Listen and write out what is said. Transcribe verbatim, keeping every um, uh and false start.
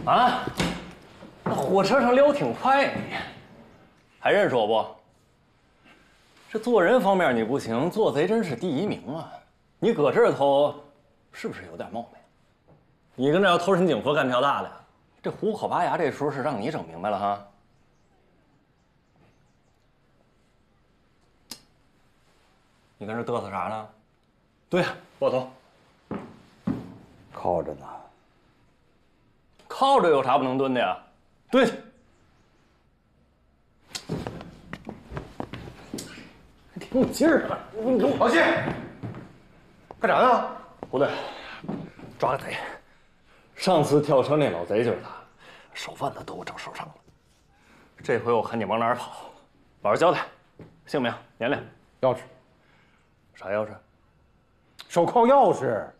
啊？那火车上聊挺快呀，你还认识我不？这做人方面你不行，做贼真是第一名啊！你搁这儿偷，是不是有点冒昧？你跟这要投身警服干票大的，这虎口拔牙这出是让你整明白了哈？你跟这嘚瑟啥呢？对呀，握头。 靠着呢。 靠着有啥不能蹲的呀？对去。还挺有劲儿啊！你给我老谢，干啥呢？ 不对，抓个贼。上次跳车那老贼就是他，手腕子都给我整受伤了。这回我看你往哪儿跑，老实交代，姓名、年龄、 钥匙， 啥钥匙？ 手铐钥匙。